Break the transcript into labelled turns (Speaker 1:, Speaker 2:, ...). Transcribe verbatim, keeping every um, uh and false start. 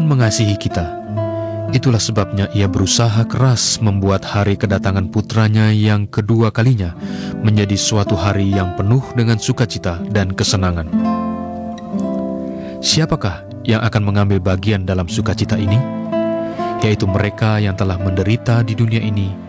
Speaker 1: Tuhan mengasihi kita. Itulah sebabnya Ia berusaha keras membuat hari kedatangan putranya yang kedua kalinya menjadi suatu hari yang penuh dengan sukacita dan kesenangan. Siapakah yang akan mengambil bagian dalam sukacita ini? Yaitu mereka yang telah menderita di dunia ini